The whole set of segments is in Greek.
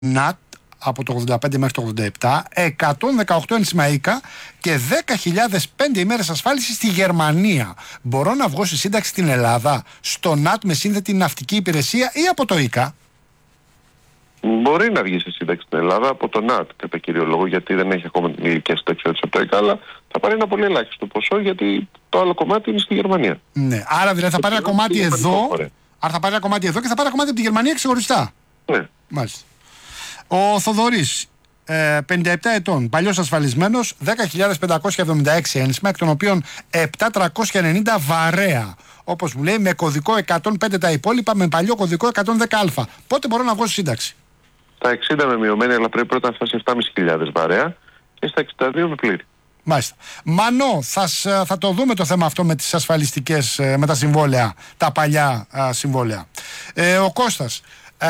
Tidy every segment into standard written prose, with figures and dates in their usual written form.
ΝΑΤ από το 85 μέχρι το 87, 118 ενσημαϊκά και 10.005 ημέρες ασφάλισης στη Γερμανία. Μπορώ να βγω στη σύνταξη στην Ελλάδα, στο ΝΑΤ με σύνδετη ναυτική υπηρεσία ή από το ΙΚΑ? Μπορεί να βγει σε σύνταξη στην Ελλάδα από το ΝΑΤ κατά κύριο λόγο, γιατί δεν έχει ακόμα την ηλικία συνταξιοδότηση από το ΙΚΑ, αλλά θα πάρει ένα πολύ ελάχιστο ποσό, γιατί το άλλο κομμάτι είναι στη Γερμανία. Ναι, άρα δηλαδή θα πάρει ένα κομμάτι εδώ, άρα θα πάρει ένα κομμάτι εδώ και θα πάρει ένα κομμάτι από τη Γερμανία ξεχωριστά. Ναι. Μάλιστα. Ο Θοδωρής, 57 ετών, παλιός ασφαλισμένος, 10.576 ένσημα, εκ των οποίων 7.390 βαρέα. Όπως μου λέει, με κωδικό 105 τα υπόλοιπα, με παλιό κωδικό 110α. Πότε μπορώ να βγω στη σύνταξη? Στα 60 με μειωμένη, αλλά πρέπει πρώτα να φτάσει 7.500 βαρέα, και στα 62 με πλήρη. Μάλιστα. Μανώ, θα το δούμε το θέμα αυτό με τις ασφαλιστικές, με τα συμβόλαια, τα παλιά συμβόλαια. Ο Κώστας,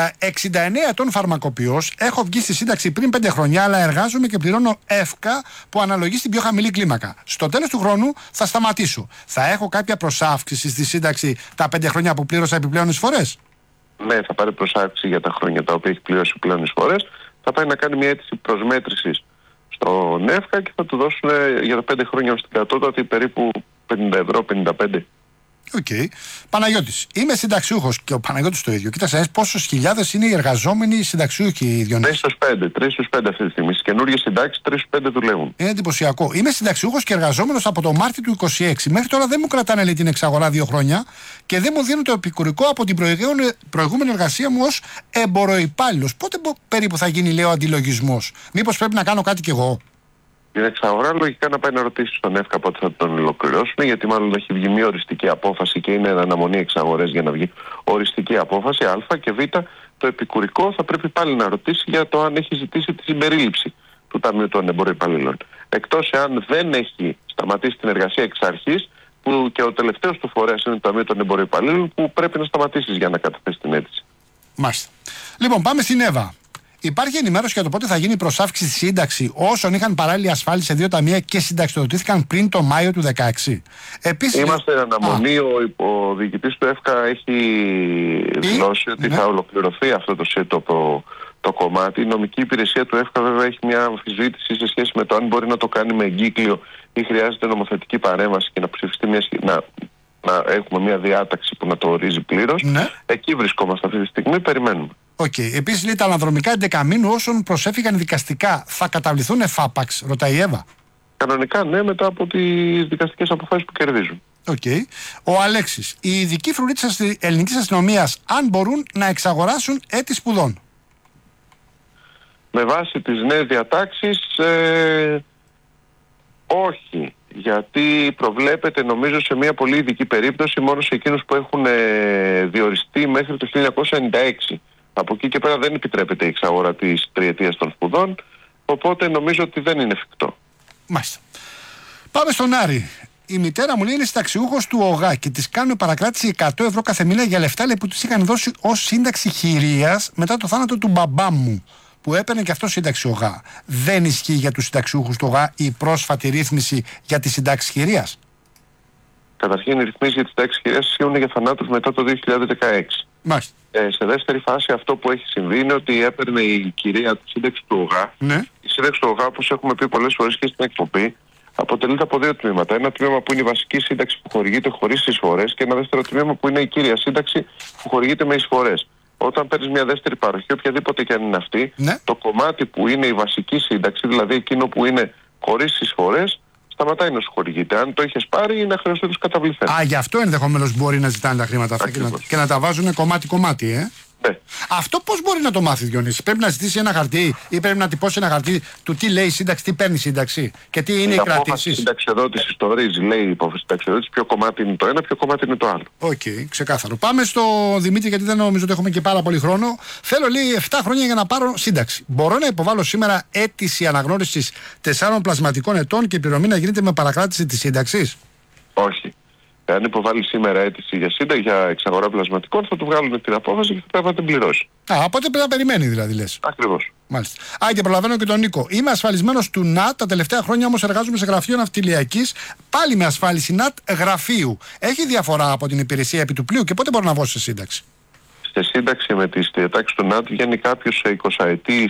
69 ετών φαρμακοποιός, έχω βγει στη σύνταξη πριν 5 χρόνια, αλλά εργάζομαι και πληρώνω εύκα που αναλογεί στην πιο χαμηλή κλίμακα. Στο τέλος του χρόνου θα σταματήσω. Θα έχω κάποια προσάυξηση στη σύνταξη τα 5 χρόνια που πλήρωσα επιπλέον εισφορές? Ναι, θα πάρει προσάυξη για τα χρόνια τα οποία έχει πληρώσει πλέον εισφορές. Θα πάει να κάνει μια αίτηση προσμέτρησης στον εύκα και θα του δώσουν για τα 5 χρόνια στην κατώτατη περίπου 50 ευρώ, 55. Οκ. Παναγιώτης, είμαι συνταξιούχος και ο Παναγιώτης το ίδιο. Κοίταξε, πόσους χιλιάδες είναι οι εργαζόμενοι συνταξιούχοι, Διονύση? 3 στους 5 αυτή τη στιγμή. Στις καινούργιες συντάξεις 3 στους 5 δουλεύουν. Είναι εντυπωσιακό. Είμαι συνταξιούχος και εργαζόμενος από το Μάρτιο του 26. Μέχρι τώρα δεν μου κρατάνε, λέει, την εξαγορά 2 χρόνια και δεν μου δίνουν το επικουρικό από την προηγούμενη εργασία μου ως εμποροϊπάλληλος. Πότε περίπου θα γίνει, λέει, ο αντιλογισμός? Μήπως πρέπει να κάνω κάτι κι εγώ? Την εξαγορά λογικά να πάει να ρωτήσει στον ΕΦΚΑ πότε θα τον ολοκληρώσουν, γιατί μάλλον έχει βγει μια οριστική απόφαση και είναι αναμονή εξαγορές για να βγει οριστική απόφαση. Α και Β, το επικουρικό θα πρέπει πάλι να ρωτήσει για το αν έχει ζητήσει τη συμπερίληψη του Ταμείου των Εμποροϊπαλλήλων. Εκτός εάν δεν έχει σταματήσει την εργασία εξ αρχής, που και ο τελευταίος του φορέας είναι το Ταμείο των Εμποροϊπαλλήλων, που πρέπει να σταματήσει για να καταθέσει την αίτηση. Μάλιστα. Λοιπόν, πάμε στην Εύα. Υπάρχει ενημέρωση για το πότε θα γίνει η προσάυξη στη σύνταξη όσων είχαν παράλληλη ασφάλιση σε 2 ταμεία και συνταξιοδοτήθηκαν πριν το Μάιο του 2016? Επίσης, είμαστε αναμονή. Ο διοικητής του ΕΦΚΑ έχει δηλώσει ότι θα ολοκληρωθεί αυτό το κομμάτι. Η νομική υπηρεσία του ΕΦΚΑ βέβαια έχει μια αμφισβήτηση σε σχέση με το αν μπορεί να το κάνει με εγκύκλιο ή χρειάζεται νομοθετική παρέμβαση και να ψηφιστεί να έχουμε μια διάταξη που να το ορίζει πλήρως. Ναι. Εκεί βρισκόμαστε αυτή τη στιγμή, περιμένουμε. Επίσης, λέει, τα αναδρομικά 11 μήνου όσων προσέφηκαν δικαστικά θα καταβληθούν εφάπαξ, ρωτάει η Εύα. Κανονικά ναι, μετά από τις δικαστικές αποφάσεις που κερδίζουν. Ο Αλέξης, οι ειδικοί φρουροί της ελληνικής αστυνομίας, αν μπορούν να εξαγοράσουν έτη σπουδών? Με βάση τις νέες διατάξεις, όχι. Γιατί προβλέπεται, νομίζω, σε μια πολύ ειδική περίπτωση μόνο σε εκείνους που έχουν διοριστεί μέχρι το 1996. Από εκεί και πέρα δεν επιτρέπεται η εξαγορά της τριετίας των σπουδών, οπότε νομίζω ότι δεν είναι εφικτό. Μάλιστα. Πάμε στον Άρη. Η μητέρα μου, λέει, είναι συνταξιούχος του ΟΓΑ και της κάνουν παρακράτηση 100 ευρώ κάθε μήνα για λεφτά, λέει, που της είχαν δώσει ως σύνταξη χειρίας μετά το θάνατο του μπαμπά μου, που έπαιρνε και αυτό σύνταξη ΟΓΑ. Δεν ισχύει για τους συνταξιούχους του ΟΓΑ η πρόσφατη ρύθμιση για τη συντάξη χειρίας? Καταρχήν, οι ρυθμίσεις για τη συντάξη χειρίας ισχύουν για θανάτους μετά το 2016. Μάλιστα. Σε δεύτερη φάση, αυτό που έχει συμβεί είναι ότι έπαιρνε η κυρία τη σύνταξη του ΟΓΑ. Ναι. Η σύνταξη του ΟΓΑ, όπως έχουμε πει πολλές φορές και στην εκπομπή, αποτελείται από 2 τμήματα. Ένα τμήμα που είναι η βασική σύνταξη που χορηγείται χωρίς εισφορές και ένα δεύτερο τμήμα που είναι η κύρια σύνταξη που χορηγείται με εισφορές. Όταν παίρνεις μια δεύτερη παροχή, οποιαδήποτε και αν είναι αυτή, ναι, το κομμάτι που είναι η βασική σύνταξη, δηλαδή εκείνο που είναι χωρίς εισφορές, σταματάει να σου χορηγείται. Αν το είχες πάρει, είναι χρεωστό τους καταβληθέν. Γι' αυτό ενδεχομένως μπορεί να ζητάνε τα χρήματα αυτά και να τα βάζουν κομμάτι-κομμάτι, Ναι. Αυτό πώς μπορεί να το μάθει, Διονύση? Πρέπει να ζητήσει ένα χαρτί ή πρέπει να τυπώσει ένα χαρτί του τι λέει η σύνταξη, τι παίρνει η σύνταξη και τι είναι η κρατήση? Η συνταξιοδότηση το ορίζει. Λέει η υπόθεση συνταξιοδότηση ποιο κομμάτι είναι το ένα, ποιο κομμάτι είναι το άλλο. Ξεκάθαρο. Πάμε στο Δημήτρη, γιατί δεν νομίζω ότι έχουμε και πάρα πολύ χρόνο. Θέλω, λέει, 7 χρόνια για να πάρω σύνταξη. Μπορώ να υποβάλω σήμερα αίτηση αναγνώρισης 4 πλασματικών ετών και η πληρωμή να γίνεται με παρακράτηση της σύνταξης? Όχι. Αν υποβάλει σήμερα αίτηση για εξαγορά πλασματικών, θα του βγάλουν την απόφαση και θα πρέπει να την πληρώσει. Οπότε πρέπει να περιμένει, δηλαδή, λες. Ακριβώς. Μάλιστα. Και προλαβαίνω και τον Νίκο. Είμαι ασφαλισμένος του ΝΑΤ. Τα τελευταία χρόνια όμως εργάζομαι σε γραφείο ναυτιλιακής, πάλι με ασφάλιση ΝΑΤ γραφείου. Έχει διαφορά από την υπηρεσία επί του πλοίου και πότε μπορώ να βγω σε σύνταξη? σε σύνταξη με τις διατάξεις του ΝΑΤ βγαίνει κάποιος σε 20 ετή